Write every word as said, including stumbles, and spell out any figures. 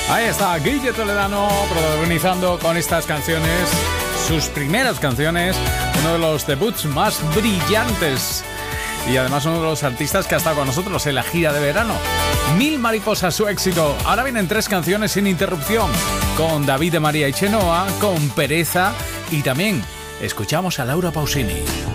Ahí está Guille Toledano protagonizando con estas canciones, sus primeras canciones, uno de los debuts más brillantes y además uno de los artistas que ha estado con nosotros en la gira de verano. Mil mariposas, su éxito. Ahora vienen tres canciones sin interrupción, con David de María y Chenoa, con Pereza, y también escuchamos a Laura Pausini.